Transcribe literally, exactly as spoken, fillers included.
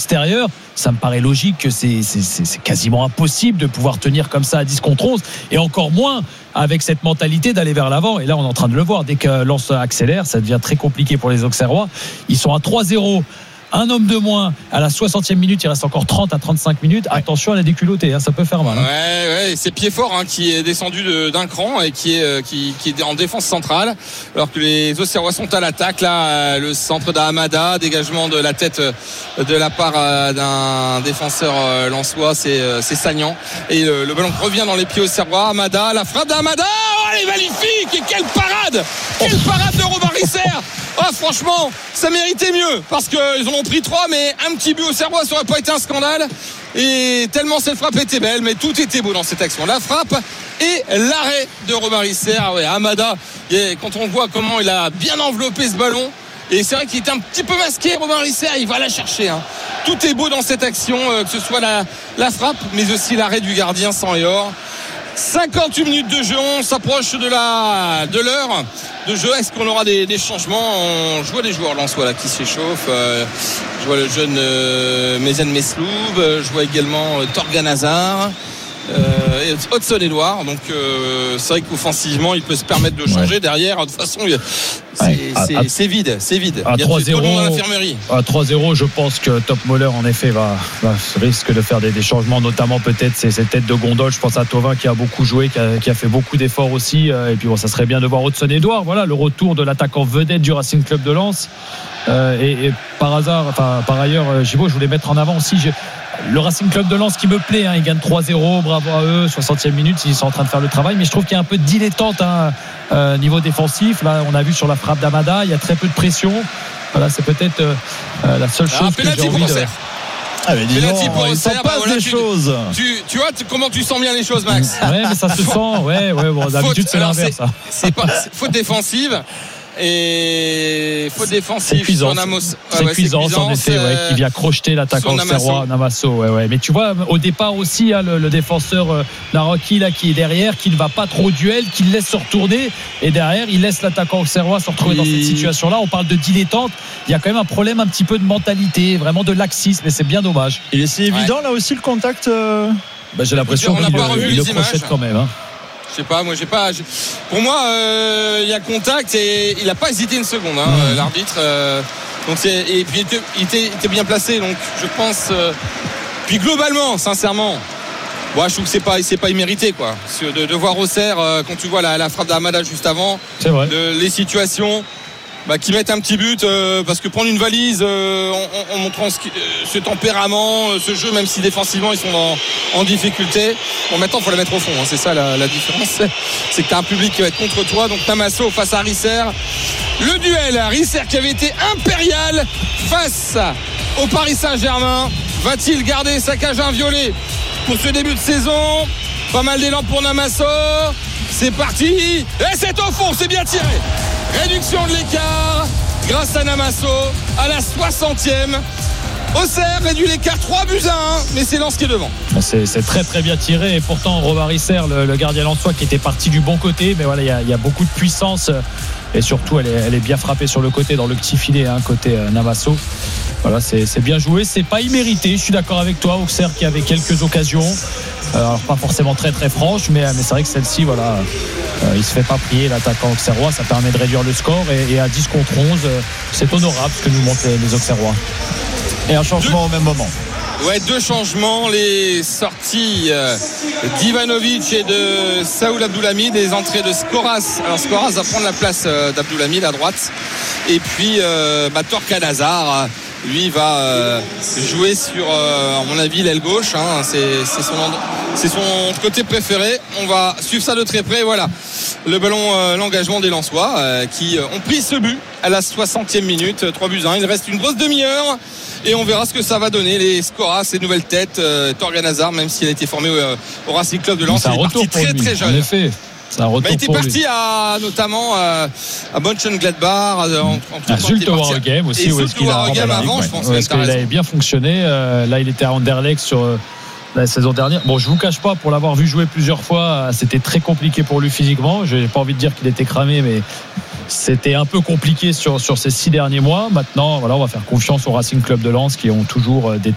l'extérieur, ça me paraît logique que c'est, c'est, c'est, c'est quasiment impossible de pouvoir tenir comme ça à dix contre onze, et encore moins avec cette mentalité d'aller vers l'avant. Et là on est en train de le voir, dès que Lens accélère, ça devient très compliqué pour les Auxerrois. Ils sont à trois zéro, un homme de moins à la soixantième minute, il reste encore trente à trente-cinq minutes. Ouais. Attention à la déculottée, hein, ça peut faire mal. Hein. Ouais, ouais, c'est Piedfort hein, qui est descendu de, d'un cran et qui est, euh, qui, qui est en défense centrale, alors que les Auxerrois sont à l'attaque. Là, euh, le centre d'Hamada, dégagement de la tête euh, de la part euh, d'un défenseur euh, lensois, c'est, euh, c'est Sagnan. Et le, le ballon revient dans les pieds Auxerrois. Hamada, la frappe d'Hamada, oh, elle est magnifique! Et quelle parade! Quelle parade de Robin Risser! Ah, franchement, ça méritait mieux parce qu'ils en ont pris trois, mais un petit but au Auxerrois, ça aurait pas été un scandale. Et tellement cette frappe était belle, mais tout était beau dans cette action. La frappe et l'arrêt de Robin Risser. Ah ouais, Hamada, quand on voit comment il a bien enveloppé ce ballon, et c'est vrai qu'il était un petit peu masqué, Robin Risser, il va la chercher. Hein. Tout est beau dans cette action, que ce soit la, la frappe, mais aussi l'arrêt du gardien sans et hors. cinquante-huit minutes de jeu, on s'approche de, la, de l'heure de jeu. Est-ce qu'on aura des, des changements? On, Je vois des joueurs lensois là qui s'échauffent. Euh, je vois le jeune euh, Mézian Mesloub. Je vois également euh, Torgan Hazard. Euh, et Hudson Edouard. Donc euh, c'est vrai qu'offensivement il peut se permettre de changer. Ouais. Derrière de toute façon c'est, ouais. c'est, à, c'est vide c'est vide à il y a trois zéro dans l'infirmerie. À trois zéro je pense que Top Moller en effet va, va risque de faire des, des changements, notamment peut-être ces, ces têtes de gondole. Je pense à Thauvin qui a beaucoup joué, qui a, qui a fait beaucoup d'efforts aussi, et puis bon, ça serait bien de voir Hudson Edouard, voilà le retour de l'attaquant vedette du Racing Club de Lens. euh, et, et par hasard enfin par ailleurs Gibaud, je voulais mettre en avant aussi je, le Racing Club de Lens qui me plaît, hein, ils gagnent trois zéro, bravo à eux, soixantième minute, ils sont en train de faire le travail, mais je trouve qu'il y a un peu de dilettante hein, euh, niveau défensif. Là on a vu sur la frappe d'Hamada, il y a très peu de pression. Voilà, c'est peut-être euh, la seule chose ah, que j'ai envie de... Ah mais dis donc, il s'en passe bah, voilà, des tu, choses. Tu, tu vois tu, comment tu sens bien les choses, Max? Ouais, mais ça se sent. Ouais, ouais. Bon, d'habitude faute, c'est alors, l'inverse. C'est, ça. c'est pas c'est faute défensive. Et faute défensive sur Namos. C'est ouais, cuisance en effet, euh, ouais, qui vient crocheter l'attaquant auxerrois Namasso. Ouais, ouais. Mais tu vois, au départ aussi, hein, le, le défenseur euh, Naroki là qui est derrière, qui ne va pas trop au duel, qui le laisse se retourner, et derrière il laisse l'attaquant auxerrois se retrouver il... dans cette situation-là. On parle de dilettante. Il y a quand même un problème un petit peu de mentalité, vraiment de laxisme, et c'est bien dommage. Et c'est évident ouais. là aussi le contact. Euh... Bah, j'ai l'impression qu'il le, il le crochette quand même. Hein. Je sais pas, moi j'ai pas. J'ai... Pour moi, il euh, y a contact et il a pas hésité une seconde, hein, mmh. l'arbitre. Euh, donc c'est et puis il était, il, était, il était bien placé, donc je pense. Euh, puis globalement, sincèrement, moi je trouve que c'est pas, c'est pas immérité quoi. De, de voir Auxerre euh, quand tu vois la, la frappe d'Hamada juste avant, c'est vrai. De, les situations. Bah, qui mettent un petit but euh, parce que prendre une valise euh, en, en montrant ce, euh, ce tempérament, euh, ce jeu, même si défensivement ils sont en, en difficulté, bon maintenant il faut la mettre au fond, hein, c'est ça la, la différence, c'est que tu as un public qui va être contre toi. Donc Namasso face à Risser, le duel, Risser qui avait été impérial face au Paris Saint-Germain, va-t-il garder sa cage inviolée pour ce début de saison? Pas mal d'élan pour Namasso, c'est parti et c'est au fond, c'est bien tiré. Réduction de l'écart grâce à Namasso à la soixantième. Auxerre réduit l'écart trois buts à un, mais c'est Lens qui est devant. C'est, c'est très très bien tiré, et pourtant Robin Risser, le, le gardien lensois qui était parti du bon côté, mais voilà, il y a, y a beaucoup de puissance et surtout elle est, elle est bien frappée sur le côté, dans le petit filet, hein, côté euh, Namasso. Voilà, c'est, c'est bien joué, c'est pas immérité, je suis d'accord avec toi. Auxerre qui avait quelques occasions, euh, alors pas forcément très très franches, mais, mais c'est vrai que celle-ci, voilà, euh, il se fait pas prier l'attaquant auxerrois, ça permet de réduire le score, et, et à dix contre onze, euh, c'est honorable ce que nous montrent les, les auxerrois. Et un changement deux, au même moment. Ouais, deux changements, les sorties euh, d'Ivanovic et de Saoul Abdoulhamid, les entrées de Skoras. Alors Skoras va prendre la place euh, d'Abdoulhamid à droite, et puis euh, bah, Torgan Hazard, lui va euh, jouer sur euh, à mon avis l'aile gauche, hein, c'est, c'est, son, c'est son côté préféré. On va suivre ça de très près. Voilà le ballon, euh, l'engagement des Lensois euh, qui euh, ont pris ce but à la soixantième minute, trois buts à un. Il reste une grosse demi-heure et on verra ce que ça va donner. Les Skoras, ces nouvelles têtes, euh, Torgan Hazard, même s'il a été formé au, au Racing Club de Lens, il est parti très très jeune. En effet. C'est un retour bah, il était parti à, notamment à, à Mönchengladbach, à Zulte Waregem aussi, où est-ce qu'il a avant, je pense. Est-ce qu'il avait bien fonctionné. euh, Là, il était à Anderlecht sur euh, la saison dernière. Bon, je vous cache pas, pour l'avoir vu jouer plusieurs fois, c'était très compliqué pour lui physiquement. J'ai pas envie de dire qu'il était cramé, mais c'était un peu compliqué sur, sur ces six derniers mois. Maintenant, voilà, on va faire confiance au Racing Club de Lens qui ont toujours des